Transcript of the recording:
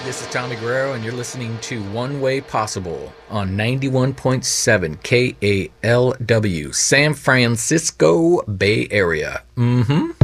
This is Tommy Guerrero, and you're listening to One Way Possible on 91.7 KALW, San Francisco Bay Area. Mm-hmm.